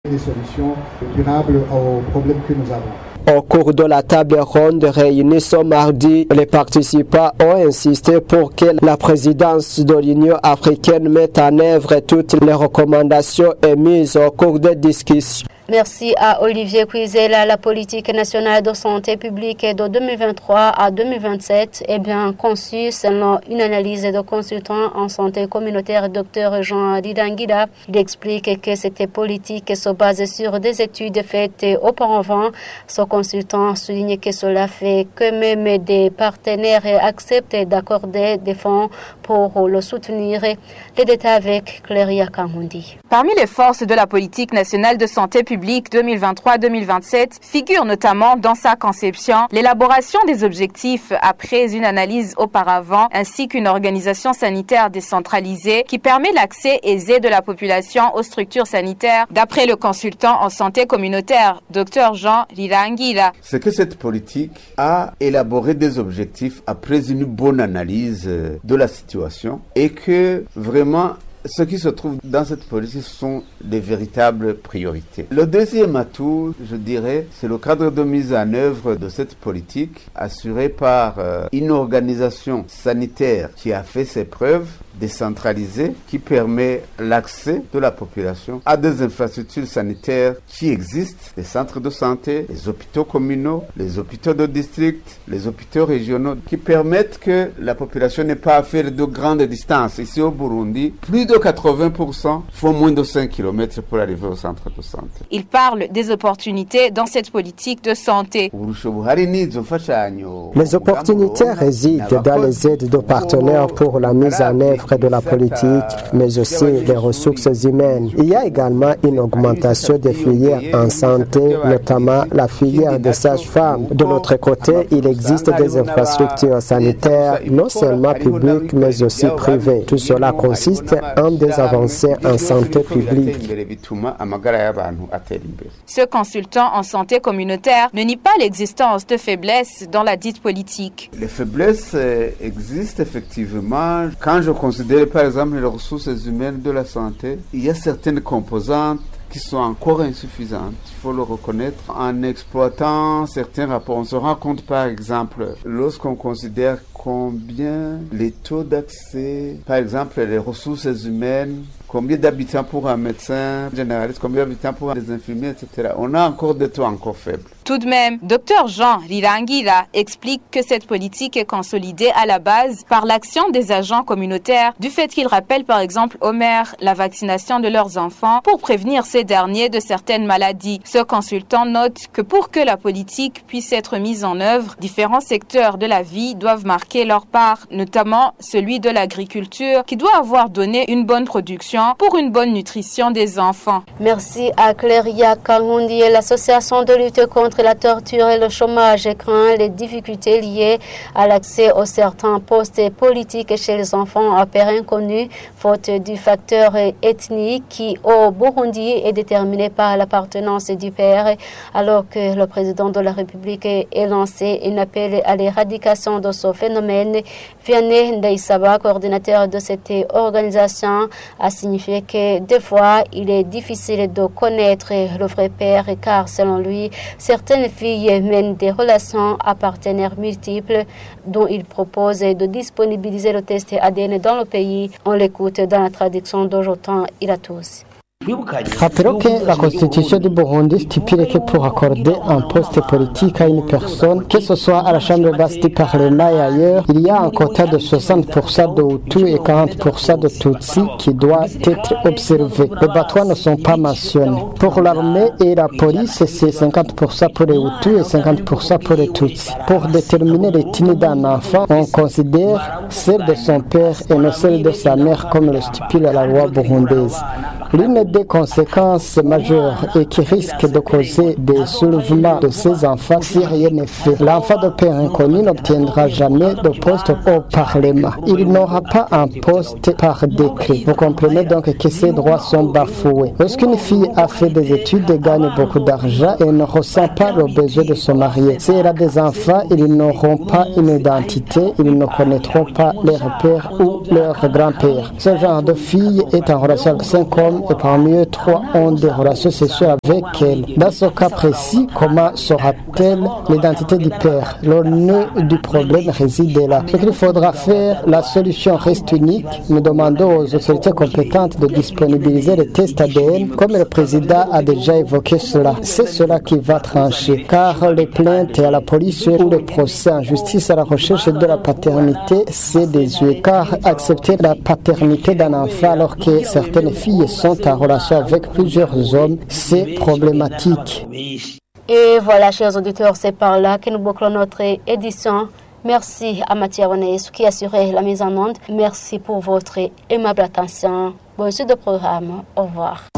des solutions durables aux problèmes que nous avons. Au cours de la table ronde réunie ce mardi, les participants ont insisté pour que la présidence de l'Union africaine mette en œuvre toutes les recommandations émises au cours des discussions. Merci à Olivier Quizela. La politique nationale de santé publique de 2023 à 2027 est bien conçue selon une analyse de consultant en santé communautaire, Dr Jean Ridangila. Il explique que cette politique se base sur des études faites auparavant. Ce consultant souligne que cela fait que même des partenaires acceptent d'accorder des fonds pour le soutenir. Les détails avec Cléria Kangundi. Parmi les forces de la politique nationale de santé publique 2023-2027 figure notamment dans sa conception l'élaboration des objectifs après une analyse auparavant ainsi qu'une organisation sanitaire décentralisée qui permet l'accès aisé de la population aux structures sanitaires d'après le consultant en santé communautaire Dr Jean Rirangila. C'est que cette politique a élaboré des objectifs après une bonne analyse de la situation et que vraiment ce qui se trouve dans cette politique sont des véritables priorités. Le deuxième atout, je dirais, c'est le cadre de mise en œuvre de cette politique assuré par une organisation sanitaire qui a fait ses preuves, décentralisée, qui permet l'accès de la population à des infrastructures sanitaires qui existent, les centres de santé, les hôpitaux communaux, les hôpitaux de district, les hôpitaux régionaux, qui permettent que la population n'ait pas à faire de grandes distances. Ici au Burundi, plus de 80% font moins de 5 km pour arriver au centre de santé. Il parle des opportunités dans cette politique de santé. Les opportunités résident dans les aides de partenaires pour la mise en œuvre de la politique, mais aussi les ressources humaines. Il y a également une augmentation des filières en santé, notamment la filière des sages-femmes. De l'autre côté, il existe des infrastructures sanitaires, non seulement publiques, mais aussi privées. Tout cela consiste en des avancées en santé publique. Ce consultant en santé communautaire ne nie pas l'existence de faiblesses dans la dite politique. Les faiblesses existent effectivement. Quand je considère par exemple les ressources humaines de la santé, il y a certaines composantes qui sont encore insuffisantes, il faut le reconnaître. En exploitant certains rapports, on se rend compte par exemple, lorsqu'on considère combien les taux d'accès, par exemple les ressources humaines, combien d'habitants pour un médecin généraliste, combien d'habitants pour des infirmiers, etc. On a encore des taux encore faibles. Tout de même, Dr Jean Rirangila explique que cette politique est consolidée à la base par l'action des agents communautaires, du fait qu'ils rappellent par exemple aux mères la vaccination de leurs enfants pour prévenir ces derniers de certaines maladies. Ce consultant note que pour que la politique puisse être mise en œuvre, différents secteurs de la vie doivent marquer leur part, notamment celui de l'agriculture qui doit avoir donné une bonne production pour une bonne nutrition des enfants. Merci à Cléria Kangundi. L'association de lutte contre la torture et le chômage craint les difficultés liées à l'accès aux certains postes politiques chez les enfants à père inconnu, faute du facteur ethnique qui au Burundi est déterminé par l'appartenance du père, alors que le président de la République est lancé un appel à l'éradication de ce phénomène. Vianney Ndaïsaba, coordinateur de cette organisation, a signifié que des fois il est difficile de connaître le vrai père car selon lui, certaines filles mènent des relations à partenaires multiples dont il propose de disponibiliser le test ADN dans le pays. On l'écoute dans la traduction de Jotan Iratus. Rappelons que la constitution du Burundi stipule que pour accorder un poste politique à une personne, que ce soit à la chambre basse du Parlement et ailleurs, il y a un quota de 60% de Hutus et 40% de Tutsis qui doit être observé. Les Batouas ne sont pas mentionnés. Pour l'armée et la police, c'est 50% pour les Hutus et 50% pour les Tutsis. Pour déterminer l'ethnie d'un enfant, on considère celle de son père et non celle de sa mère comme le stipule la loi burundaise. L'une des conséquences majeures et qui risque de causer des soulèvements de ces enfants si rien n'est fait. L'enfant de père inconnu n'obtiendra jamais de poste au Parlement. Il n'aura pas un poste par décret. Vous comprenez donc que ses droits sont bafoués. Lorsqu'une fille a fait des études et gagne beaucoup d'argent et ne ressent pas le besoin de se marier, si elle a des enfants, ils n'auront pas une identité, ils ne connaîtront pas leur père ou leur grand-père. Ce genre de fille est en relation avec 5 hommes femmes et parmi eux 3 ont des relations sexuelles avec elle. Dans ce cas précis, comment saura-t-elle l'identité du père? Le nœud du problème réside là. Ce qu'il faudra faire, la solution reste unique. Nous demandons aux autorités compétentes de disponibiliser les tests ADN comme le président a déjà évoqué cela. C'est cela qui va trancher car les plaintes à la police ou les procès en justice à la recherche de la paternité, c'est désuet car accepter la paternité d'un enfant alors que certaines filles sont en relation avec plusieurs hommes, c'est problématique. Et voilà, chers auditeurs, c'est par là que nous bouclons notre édition. Merci à Mathieu Awanès qui a assuré la mise en onde. Merci pour votre aimable attention. Bonne suite de programme. Au revoir.